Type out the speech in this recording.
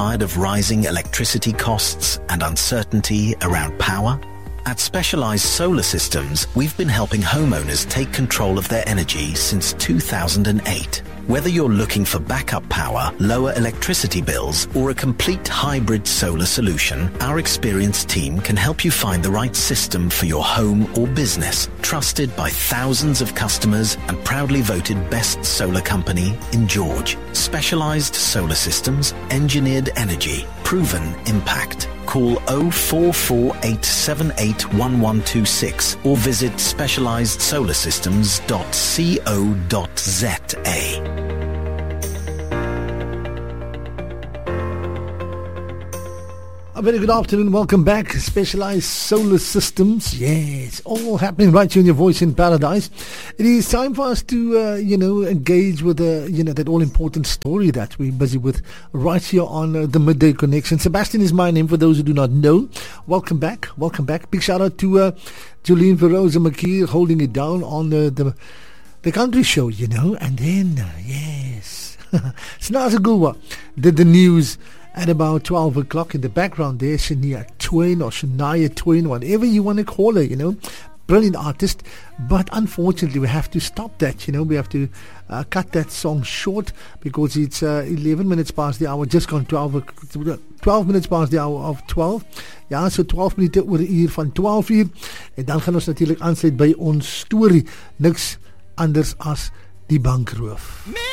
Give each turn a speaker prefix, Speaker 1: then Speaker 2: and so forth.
Speaker 1: tired of rising electricity costs and uncertainty around power? At Specialized Solar Systems, we've been helping homeowners take control of their energy since 2008. Whether you're looking for backup power, lower electricity bills, or a complete hybrid solar solution, our experienced team can help you find the right system for your home or business. Trusted by thousands of customers and proudly voted best solar company in George. Specialized Solar Systems, engineered energy, proven impact. Call 0448781126 or visit specializedsolarsystems.co.za.
Speaker 2: A very good afternoon. Welcome back. Specialized Solar Systems. Yeah, it's all happening right here in your voice in paradise. It is time for us to, engage with that all-important story that we're busy with right here on the Midday Connection. Sebastian is my name for those who do not know. Welcome back. Welcome back. Big shout out to Jolene Verosa McKee holding it down on the country show, And then, yes, Snazagulwa did the news at about 12 o'clock. In the background there, Shania Twain or Shania Twain, whatever you want to call her, brilliant artist. But unfortunately, we have to stop that, we have to cut that song short because it's 11 minutes past the hour, just gone 12 minutes past the hour of 12. Ja, so 12 minute oor die uur van 12 uur. En dan gaan ons natuurlijk aansluit by ons story. Niks anders as die bankroof.